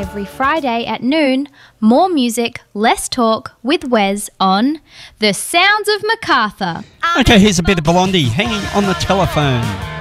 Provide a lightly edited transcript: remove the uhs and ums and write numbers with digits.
every Friday at noon. More music, less talk with Wes on The Sounds of MacArthur. Okay, here's a bit of Blondie hanging on the telephone.